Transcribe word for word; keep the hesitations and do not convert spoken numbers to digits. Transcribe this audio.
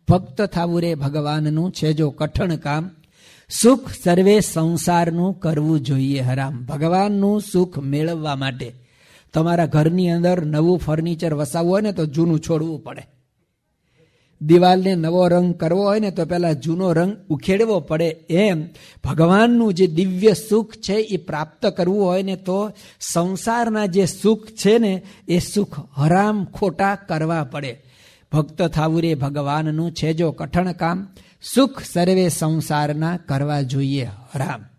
ભક્ત થાવું રે ભગવાનનું છે જો કઠણ કામ, સુખ સર્વે સંસારનું કરવું જોઈએ હરામ. ભગવાનનું સુખ મેળવવા માટે તમારા ઘરની અંદર નવું ફર્નિચર વસાવવું હોય ને તો જૂનું છોડવું પડે. દિવાલને નવો રંગ કરવો હોય ને તો પેલા જૂનો રંગ ઉખેડવો પડે. એમ ભગવાનનું જે દિવ્ય સુખ છે એ પ્રાપ્ત કરવું હોય ને તો સંસારના જે સુખ છે ને એ સુખ હરામ ખોટા કરવા પડે. ભક્ત થાવું રે ભગવાનનું છે જો કઠણ કામ, સુખ સર્વે સંસારના કરવા જોઈએ હરામ.